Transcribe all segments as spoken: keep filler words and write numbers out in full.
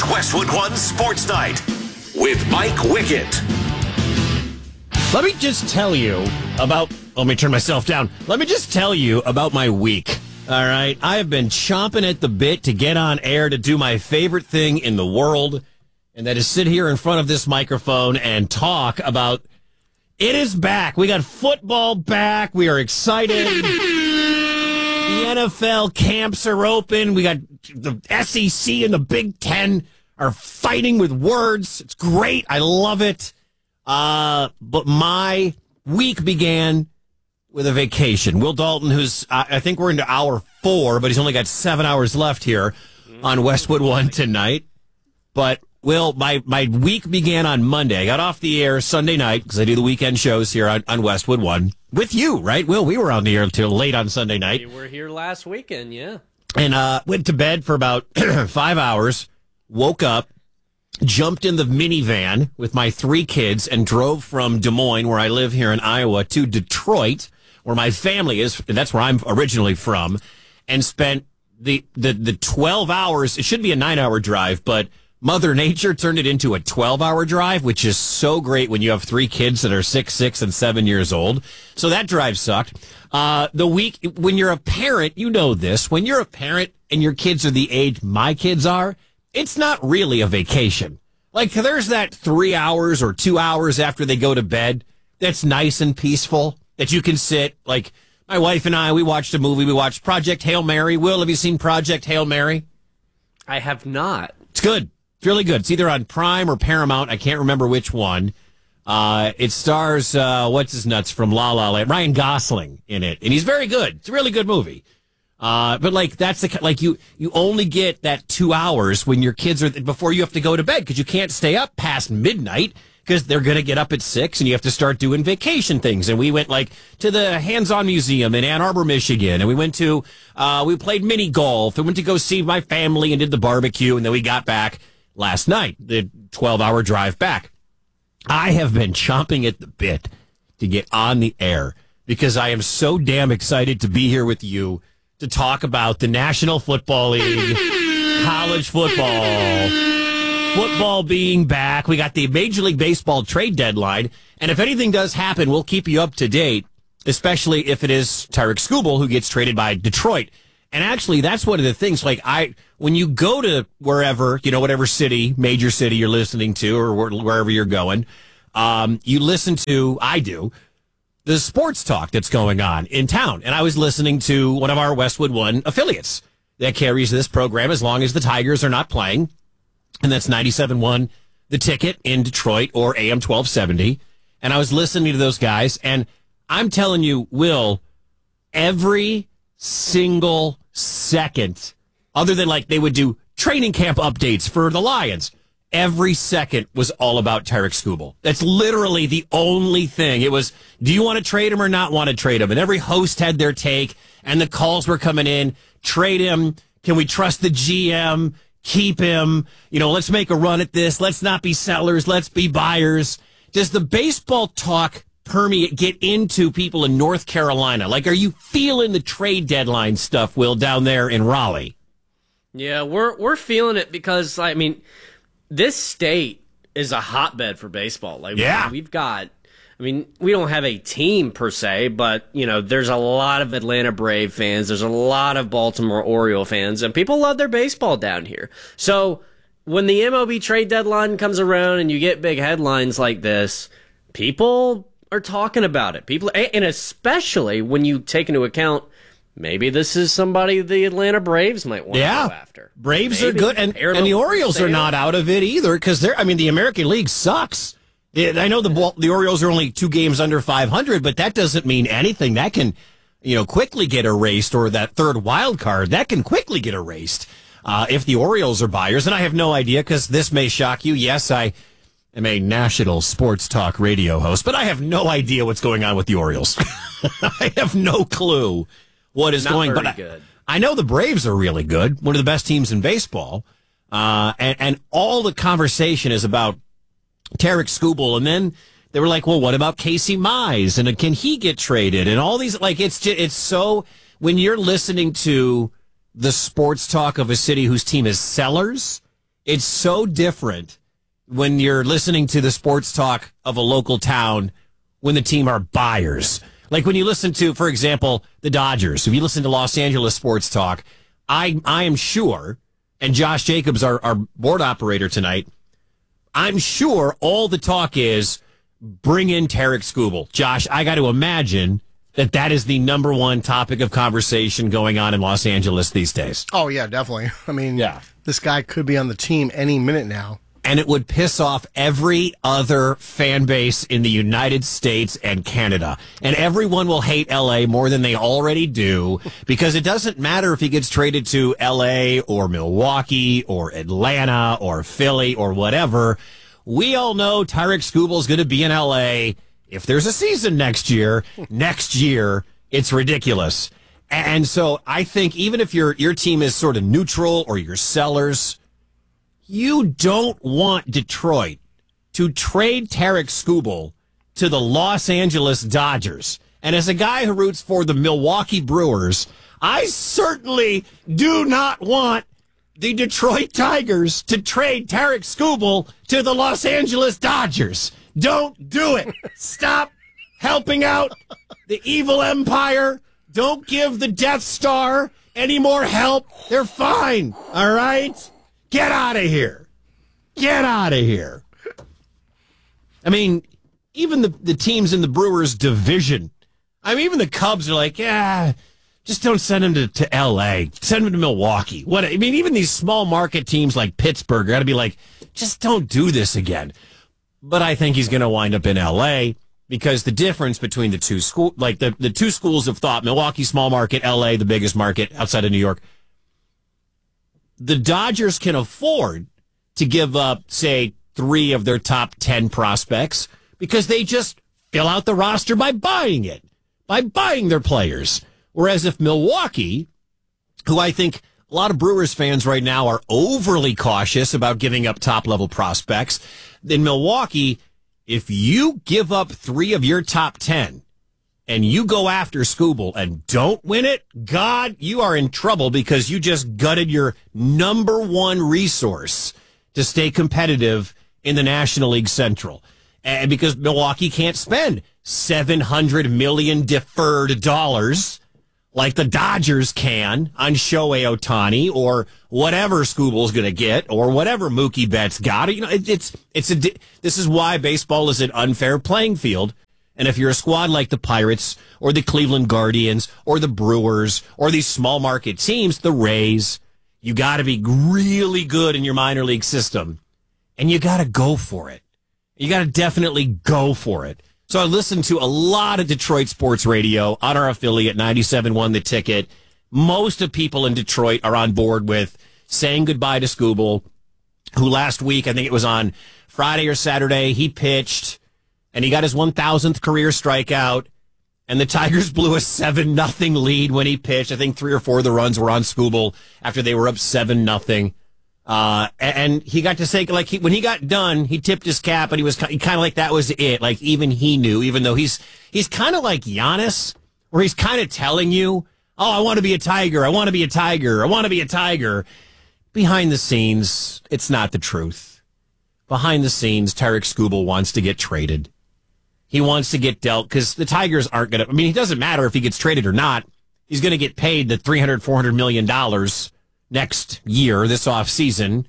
Westwood One Sports Night with Mike Wickett. Let me just tell you about, let me turn myself down. Let me just tell you about my week. All right. I have been chomping at the bit to get on air to do my favorite thing in the world, and that is sit here in front of this microphone and talk about it is back. We got football back. We are excited. The N F L camps are open. We got the S E C and the Big Ten are fighting with words. It's great. I love it. Uh, but my week began with a vacation. Will Dalton, who's, uh, I think we're into hour four, but he's only got seven hours left here on Westwood One tonight. But, Will, my, my week began on Monday. I got off the air Sunday night because I do the weekend shows here on, on Westwood One. With you, right, Will? We were on the air until late on Sunday night. We were here last weekend, yeah. And uh, went to bed for about five hours, woke up, jumped in the minivan with my three kids and drove from Des Moines, where I live here in Iowa, to Detroit, where my family is. That's where I'm originally from, and spent the, the, the twelve hours. It should be a nine-hour drive, but Mother Nature turned it into a twelve-hour drive, which is so great when you have three kids that are six, six, and seven years old. So that drive sucked. Uh, the week, when you're a parent, you know this. When you're a parent and your kids are the age my kids are, it's not really a vacation. Like, there's that three hours or two hours after they go to bed that's nice and peaceful, that you can sit. Like, my wife and I, we watched a movie. We watched Project Hail Mary. Will, have you seen Project Hail Mary? I have not. It's good. It's really good. It's either on Prime or Paramount. I can't remember which one. Uh, it stars, uh, what's his nuts from La La Land, Ryan Gosling in it. And he's very good. It's a really good movie. Uh, but like, that's the, like you, you only get that two hours when your kids are, before you have to go to bed, because you can't stay up past midnight because they're going to get up at six and you have to start doing vacation things. And we went like to the Hands-On Museum in Ann Arbor, Michigan. And we went to, uh, we played mini golf and went to go see my family and did the barbecue. And then we got back last night, the twelve hour drive back. I have been chomping at the bit to get on the air because I am so damn excited to be here with you to talk about the National Football League, college football, football being back. We got the Major League Baseball trade deadline, and if anything does happen, we'll keep you up to date, especially if it is Tyreek Skubal who gets traded by Detroit. And actually, that's one of the things, like, I, when you go to wherever, you know, whatever city, major city you're listening to or wherever you're going, um, you listen to, I do, the sports talk that's going on in town. And I was listening to one of our Westwood One affiliates that carries this program as long as the Tigers are not playing. And that's ninety-seven point one The Ticket in Detroit, or A M twelve seventy. And I was listening to those guys. And I'm telling you, Will, every single second, other than like they would do training camp updates for the Lions, every second was all about Tyreek Skubal. That's literally the only thing. It was, do you want to trade him or not want to trade him? And every host had their take, and the calls were coming in. Trade him. Can we trust the G M? Keep him. You know, let's make a run at this. Let's not be sellers. Let's be buyers. Does the baseball talk permeate, get into people in North Carolina? Like, are you feeling the trade deadline stuff, Will, down there in Raleigh? Yeah, we're we're feeling it because, I mean, this state is a hotbed for baseball. Like, yeah. We've got, I mean, we don't have a team per se, but, you know, there's a lot of Atlanta Brave fans. There's a lot of Baltimore Oriole fans, and people love their baseball down here. So when the M L B trade deadline comes around and you get big headlines like this, people are talking about it. People, and especially when you take into account, maybe this is somebody the Atlanta Braves might want yeah. to go after. Braves maybe. are good, and, and the Orioles are not out of it either, because they're, I mean, the American League sucks. I know the the Orioles are only two games under five hundred, but that doesn't mean anything. That can, you know, quickly get erased, or that third wild card, that can quickly get erased uh, if the Orioles are buyers. And I have no idea, because this may shock you. Yes, I am a national sports talk radio host, but I have no idea what's going on with the Orioles. I have no clue what is Not going on. But I, good. I know the Braves are really good, one of the best teams in baseball. Uh, and, and all the conversation is about Tyreek Skubal. And then they were like, well, what about Casey Mize? And can he get traded? And all these, like, it's just, it's so, when you're listening to the sports talk of a city whose team is sellers, It's so different when you're listening to the sports talk of a local town when the team are buyers. Like when you listen to, for example, the Dodgers. If you listen to Los Angeles sports talk, I I am sure, and Josh Jacobs, our, our board operator tonight, I'm sure all the talk is bring in Tarek Skubal. Josh, I got to imagine that that is the number one topic of conversation going on in Los Angeles these days. Oh, yeah, definitely. I mean, yeah. This guy could be on the team any minute now. And it would piss off every other fan base in the United States and Canada. And everyone will hate L A more than they already do, because it doesn't matter if he gets traded to L A or Milwaukee or Atlanta or Philly or whatever. We all know Tarek Skubal is going to be in L A if there's a season next year. Next year, it's ridiculous. And so I think even if your your team is sort of neutral or your sellers, you don't want Detroit to trade Tarek Skubal to the Los Angeles Dodgers. And as a guy who roots for the Milwaukee Brewers, I certainly do not want the Detroit Tigers to trade Tarek Skubal to the Los Angeles Dodgers. Don't do it. Stop helping out the evil empire. Don't give the Death Star any more help. They're fine. All right? Get out of here. Get out of here. I mean, even the, the teams in the Brewers division, I mean, even the Cubs are like, yeah, just don't send them to, to L A. Send them to Milwaukee. What? I mean, even these small market teams like Pittsburgh got to be like, just don't do this again. But I think he's going to wind up in L A because the difference between the two school, like the, the two schools of thought, Milwaukee, small market, L A, the biggest market outside of New York. The Dodgers can afford to give up, say, three of their top ten prospects because they just fill out the roster by buying it, by buying their players. Whereas if Milwaukee, who I think a lot of Brewers fans right now are overly cautious about giving up top-level prospects, in Milwaukee, if you give up three of your top ten, and you go after Skubal and don't win it, God, you are in trouble because you just gutted your number one resource to stay competitive in the National League Central. And because Milwaukee can't spend seven hundred million dollars deferred dollars like the Dodgers can on Shohei Ohtani or whatever Skubal's going to get or whatever Mookie Betts got. You know, it, it's it's a this is why baseball is an unfair playing field. And if you're a squad like the Pirates or the Cleveland Guardians or the Brewers or these small market teams, the Rays, you got to be really good in your minor league system. And you got to go for it. You got to definitely go for it. So I listened to a lot of Detroit sports radio on our affiliate, ninety-seven point one The Ticket. Most of people in Detroit are on board with saying goodbye to Skubal, who last week, I think it was on Friday or Saturday, he pitched. And he got his one thousandth career strikeout, and the Tigers blew a seven nothing lead when he pitched. I think three or four of the runs were on Skubal after they were up seven nothing. Uh, and he got to say, like, he, when he got done, he tipped his cap, and he was kind of like that was it. Like, even he knew, even though he's he's kind of like Giannis, where he's kind of telling you, oh, I want to be a Tiger, I want to be a Tiger, I want to be a Tiger. Behind the scenes, it's not the truth. Behind the scenes, Tarek Skubal wants to get traded. He wants to get dealt because the Tigers aren't going to. I mean, it doesn't matter if he gets traded or not. He's going to get paid the three hundred, four hundred million dollars next year, this offseason.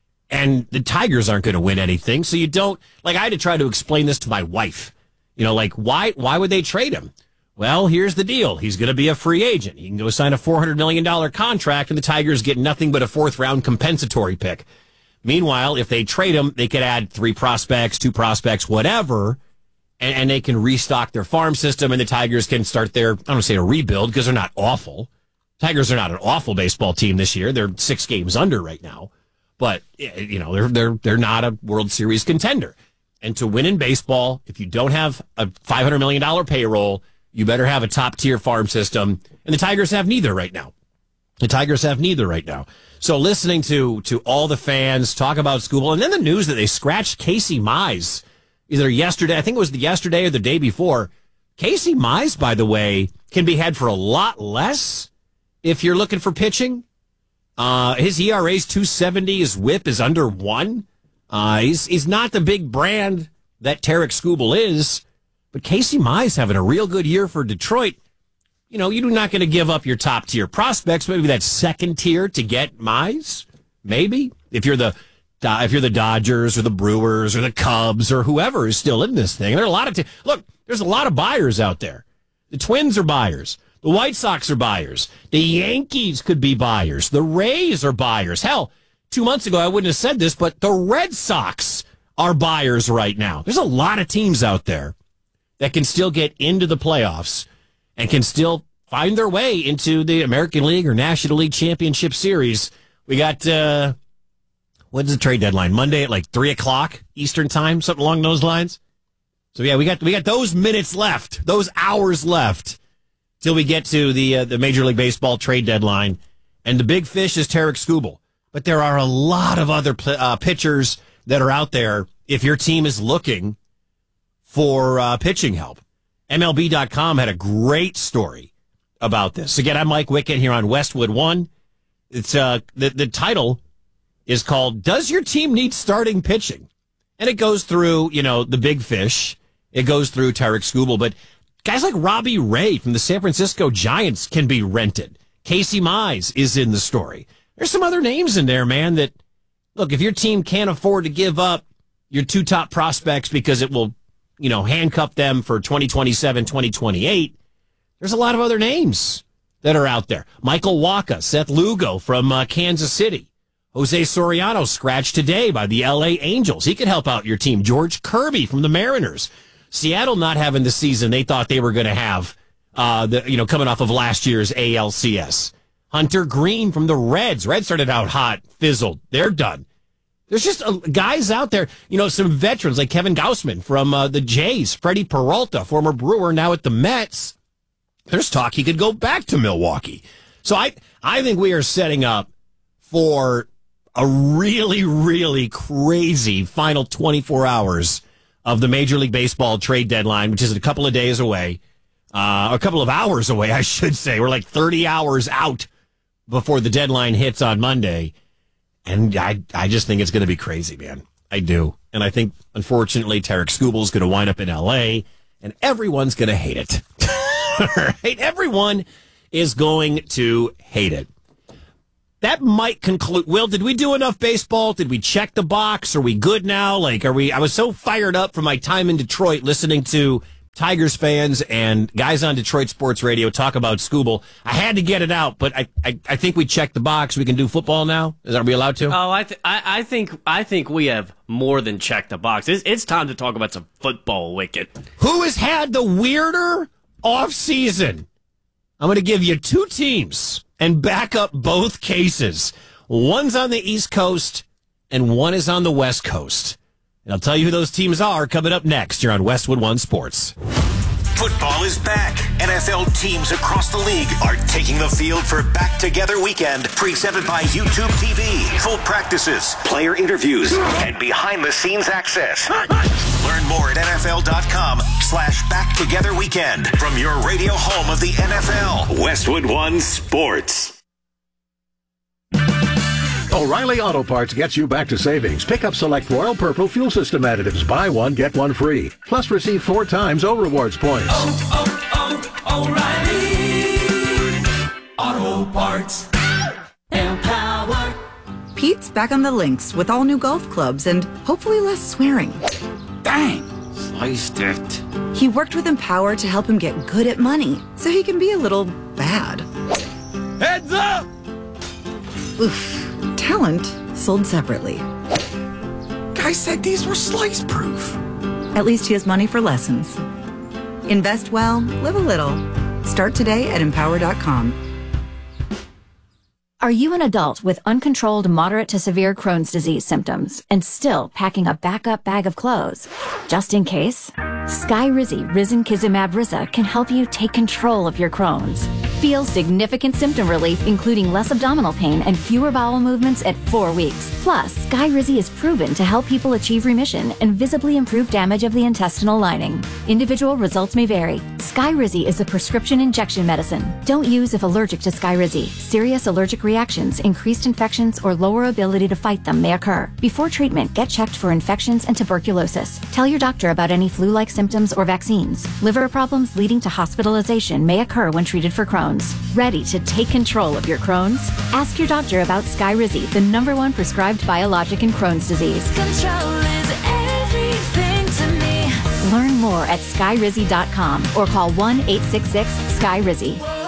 And the Tigers aren't going to win anything. So you don't. Like, I had to try to explain this to my wife. You know, like, why, why would they trade him? Well, here's the deal. He's going to be a free agent. He can go sign a four hundred million dollars contract, and the Tigers get nothing but a fourth round compensatory pick. Meanwhile, if they trade him, they could add three prospects, two prospects, whatever. And, and they can restock their farm system, and the Tigers can start their, I don't want to say a rebuild, because they're not awful. Tigers are not an awful baseball team this year. They're six games under right now. But, you know, they're they're they're not a World Series contender. And to win in baseball, if you don't have a five hundred million dollars payroll, you better have a top-tier farm system. And the Tigers have neither right now. The Tigers have neither right now. So listening to to all the fans talk about Skubal, and then the news that they scratched Casey Mize either yesterday, I think it was the yesterday or the day before. Casey Mize, by the way, can be had for a lot less if you're looking for pitching. Uh, his E R A is two seventy. His whip is under one. Uh, he's, he's not the big brand that Tarek Skubal is, but Casey Mize having a real good year for Detroit. You know, you're not going to give up your top tier prospects. Maybe that second tier to get Mize. Maybe if you're the uh, if you're the Dodgers or the Brewers or the Cubs or whoever is still in this thing. There are a lot of t- look. There's a lot of buyers out there. The Twins are buyers. The White Sox are buyers. The Yankees could be buyers. The Rays are buyers. Hell, two months ago I wouldn't have said this, but the Red Sox are buyers right now. There's a lot of teams out there that can still get into the playoffs and can still find their way into the American League or National League Championship Series. We got, uh, when's the trade deadline? Monday at like three o'clock Eastern time, something along those lines. So yeah, we got we got those minutes left, those hours left, till we get to the uh, the Major League Baseball trade deadline. And the big fish is Tarek Skubal. But there are a lot of other uh, pitchers that are out there if your team is looking for uh, pitching help. M L B dot com had a great story about this. Again, I'm Mike Wickett here on Westwood One. It's uh, the, the title is called, Does Your Team Need Starting Pitching? And it goes through, you know, the big fish. It goes through Tarek Skubal. But guys like Robbie Ray from the San Francisco Giants can be rented. Casey Mize is in the story. There's some other names in there, man, that, look, if your team can't afford to give up your two top prospects because it will, you know, handcuff them for twenty twenty-seven, twenty twenty-eight, there's a lot of other names that are out there. Michael Wacha, Seth Lugo from uh, Kansas City. Jose Soriano scratched today by the L A Angels. He could help out your team. George Kirby from the Mariners. Seattle not having the season they thought they were going to have, uh, the, you know, coming off of last year's A L C S. Hunter Green from the Reds. Reds started out hot, fizzled. They're done. There's just uh, guys out there, you know, some veterans like Kevin Gausman from uh, the Jays, Freddie Peralta, former Brewer, now at the Mets. There's talk he could go back to Milwaukee. So I, I think we are setting up for a really, really crazy final twenty-four hours of the Major League Baseball trade deadline, which is a couple of days away, uh, a couple of hours away, I should say. We're like thirty hours out before the deadline hits on Monday. And I, I just think it's going to be crazy, man. I do. And I think, unfortunately, Tarek Skubal is going to wind up in L A, and everyone's going to hate it. Right? Everyone is going to hate it. That might conclude. Will, did we do enough baseball? Did we check the box? Are we good now? Like, are we? I was so fired up from my time in Detroit listening to Tigers fans and guys on Detroit sports radio talk about Skubal. I had to get it out, but I, I, I think we checked the box. We can do football now. Is are we allowed to? Oh, I, th- I, I think I think we have more than checked the box. It's, it's time to talk about some football, Wicket. Who has had the weirder off season? I'm going to give you two teams and back up both cases. One's on the East Coast and one is on the West Coast. And I'll tell you who those teams are coming up next here on Westwood One Sports. Football is back. N F L teams across the league are taking the field for Back Together Weekend, presented by YouTube T V. Full practices, player interviews, and behind-the-scenes access. Learn more at N F L dot com slash Back Together Weekend from your radio home of the N F L. Westwood One Sports. O'Reilly Auto Parts gets you back to savings. Pick up select Royal Purple fuel system additives. Buy one, get one free. Plus receive four times O Rewards points. Oh, oh, oh, O'Reilly Auto Parts. Empower. Pete's back on the links with all new golf clubs and hopefully less swearing. Dang, sliced it. He worked with Empower to help him get good at money so he can be a little bad. Heads up! Oof. Talent sold separately. Guy said these were slice proof. At least he has money for lessons. Invest well, live a little. Start today at empower dot com. Are you an adult with uncontrolled moderate to severe Crohn's disease symptoms and still packing a backup bag of clothes? Just in case, Skyrizi Risankizumab Riza can help you take control of your Crohn's. Feel significant symptom relief, including less abdominal pain and fewer bowel movements at four weeks. Plus, Skyrizi is proven to help people achieve remission and visibly improve damage of the intestinal lining. Individual results may vary. Skyrizi is a prescription injection medicine. Don't use if allergic to Skyrizi. Serious allergic reactions, increased infections, or lower ability to fight them may occur. Before treatment, get checked for infections and tuberculosis. Tell your doctor about any flu-like symptoms or vaccines. Liver problems leading to hospitalization may occur when treated for Crohn's. Ready to take control of your Crohn's? Ask your doctor about Skyrizi, the number one prescribed biologic in Crohn's disease. Control is everything to me. Learn more at skyrizi dot com or call one eight six six S K Y R I Z I.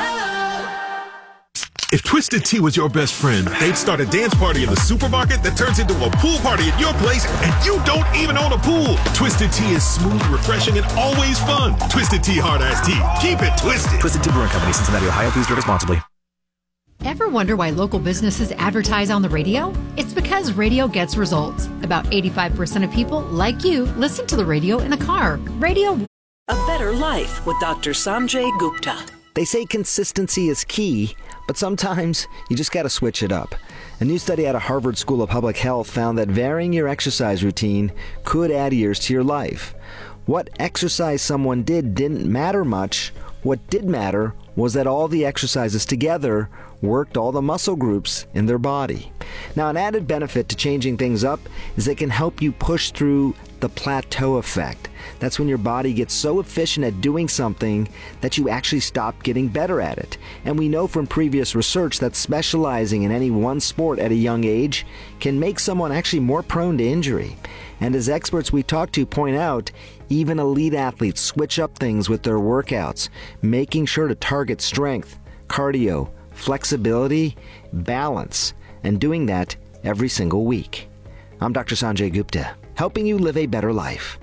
If Twisted Tea was your best friend, they'd start a dance party in the supermarket that turns into a pool party at your place, and you don't even own a pool. Twisted Tea is smooth, refreshing, and always fun. Twisted Tea Hard Iced Tea. Keep it twisted. Twisted Tea Brewing Company, Cincinnati, Ohio. Please drink responsibly. Ever wonder why local businesses advertise on the radio? It's because radio gets results. About eighty-five percent of people, like you, listen to the radio in the car. Radio. A Better Life with Doctor Sanjay Gupta. They say consistency is key, but sometimes you just got to switch it up. A new study out of Harvard School of Public Health found that varying your exercise routine could add years to your life. What exercise someone did didn't matter much. What did matter was that all the exercises together worked all the muscle groups in their body. Now, an added benefit to changing things up is it can help you push through the plateau effect. That's when your body gets so efficient at doing something that you actually stop getting better at it. And we know from previous research that specializing in any one sport at a young age can make someone actually more prone to injury. And as experts we talk to point out, even elite athletes switch up things with their workouts, making sure to target strength, cardio, flexibility, balance, and doing that every single week. I'm Doctor Sanjay Gupta, helping you live a better life.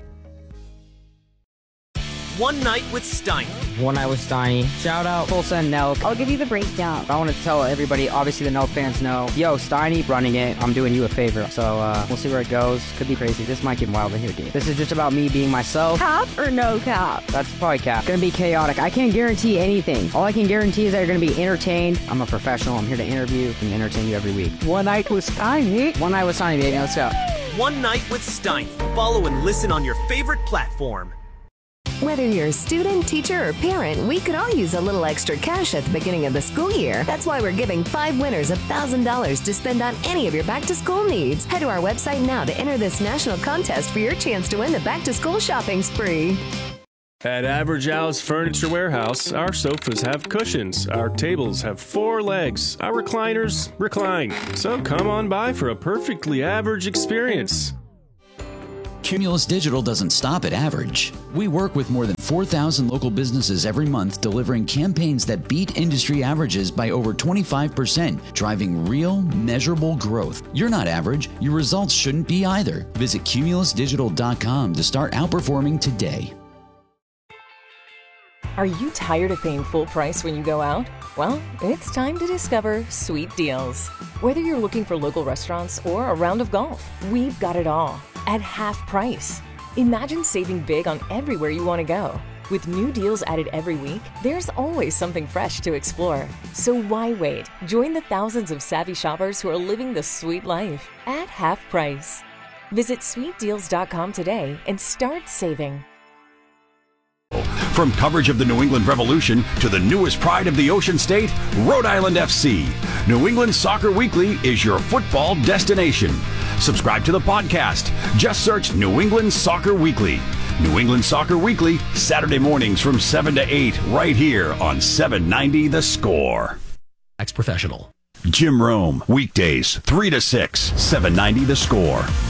One Night with Steiny. One Night with Steiny. Shout out Tulsa and Nelk. I'll give you the breakdown. I want to tell everybody, obviously the Nelk fans know, yo, Steiny running it, I'm doing you a favor. So uh, we'll see where it goes. Could be crazy. This might get wild in here, dude. This is just about me being myself. Cap or no cap? That's probably cap. Gonna be chaotic. I can't guarantee anything. All I can guarantee is that you're gonna be entertained. I'm a professional. I'm here to interview and entertain you every week. One Night with Steiny. One Night with Steiny, baby. Let's go. One Night with Steiny. Follow and listen on your favorite platform. Whether you're a student, teacher, or parent, we could all use a little extra cash at the beginning of the school year. That's why we're giving five winners one thousand dollars to spend on any of your back-to-school needs. Head to our website now to enter this national contest for your chance to win the back-to-school shopping spree. At Average Al's Furniture Warehouse, our sofas have cushions, our tables have four legs, our recliners recline. So come on by for a perfectly average experience. Cumulus Digital doesn't stop at average. We work with more than four thousand local businesses every month, delivering campaigns that beat industry averages by over twenty-five percent, driving real, measurable growth. You're not average. Your results shouldn't be either. Visit cumulus digital dot com to start outperforming today. Are you tired of paying full price when you go out? Well, it's time to discover Sweet Deals. Whether you're looking for local restaurants or a round of golf, we've got it all at half price. Imagine saving big on everywhere you want to go. With new deals added every week, there's always something fresh to explore. So why wait? Join the thousands of savvy shoppers who are living the sweet life at half price. Visit sweet deals dot com today and start saving. From coverage of the New England Revolution to the newest pride of the Ocean State, Rhode Island F C. New England Soccer Weekly is your football destination. Subscribe to the podcast. Just search New England Soccer Weekly. New England Soccer Weekly, Saturday mornings from seven to eight, right here on seven ninety The Score. Ex-professional. Jim Rome, weekdays, three to six, seven ninety The Score.